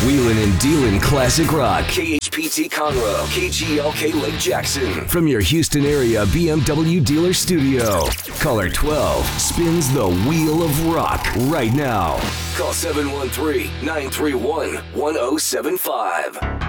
Wheeling and dealing classic rock. KHPT Conroe, KGLK Lake Jackson. From your Houston area BMW dealer studio. Caller 12 spins the wheel of rock right now. Call 713-931-1075.